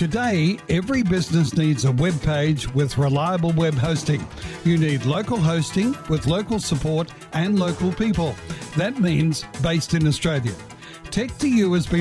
Today, every business needs a web page with reliable web hosting. You need local hosting with local support and local people. That means based in Australia. Tech2U has been